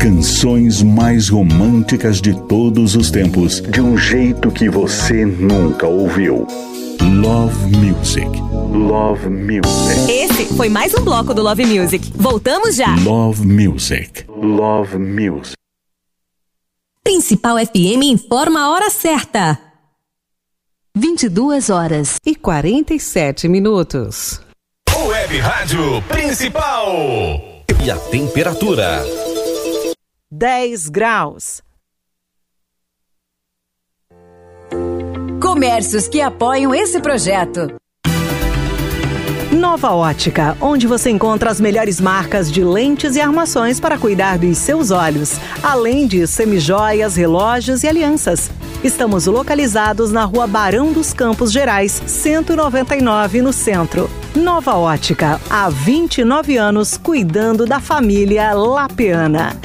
Canções mais românticas de todos os tempos, de um jeito que você nunca ouviu. Love Music. Love Music. Esse foi mais um bloco do Love Music. Voltamos já. Love Music. Love Music. Principal FM informa a hora certa. 22h47. Web Rádio Principal. E a temperatura? 10 graus. Comércios que apoiam esse projeto. Nova Ótica, onde você encontra as melhores marcas de lentes e armações para cuidar dos seus olhos, além de semijoias, relógios e alianças. Estamos localizados na Rua Barão dos Campos Gerais, 199, no centro. Nova Ótica, há 29 anos cuidando da família lapiana.